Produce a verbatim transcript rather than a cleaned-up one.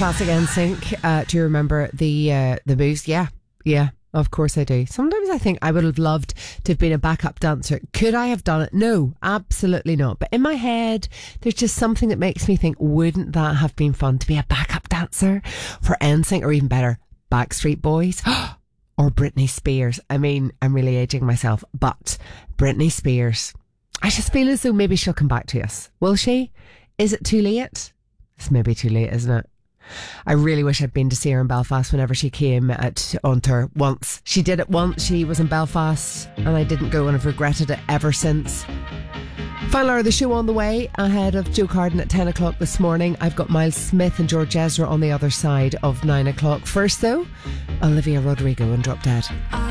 Classic N Sync. Uh, do you remember the uh, the moves? Yeah, yeah. Of course I do. Sometimes I think I would have loved to have been a backup dancer. Could I have done it? No, absolutely not. But in my head, there's just something that makes me think, wouldn't that have been fun to be a backup dancer for N Sync, or even better, Backstreet Boys or Britney Spears? I mean, I'm really aging myself, but Britney Spears, I just feel as though maybe she'll come back to us. Will she? Is it too late? It's maybe too late, isn't it? I really wish I'd been to see her in Belfast whenever she came at, on tour once. She did it once. She was in Belfast and I didn't go, and I've regretted it ever since. Final hour of the show on the way, ahead of Joe Carden at ten o'clock this morning. I've got Miles Smith and George Ezra on the other side of nine o'clock. First though, Olivia Rodrigo and Drop Dead.